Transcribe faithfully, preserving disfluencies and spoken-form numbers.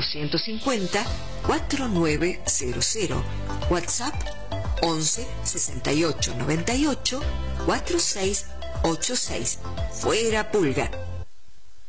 dos cincuenta, cuarenta y nueve cero cero. WhatsApp once sesenta y ocho noventa y ocho cuarenta y seis ochenta y seis. Fuera Pulga.